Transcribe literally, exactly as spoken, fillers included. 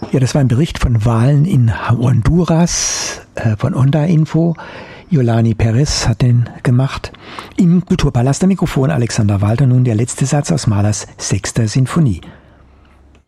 Ja, das war ein Bericht von Wahlen in Honduras äh, von Onda Info. Yolani Perez hat den gemacht. Im Kulturpalast am Mikrofon Alexander Walter. Nun der letzte Satz aus Mahlers sechster Sinfonie.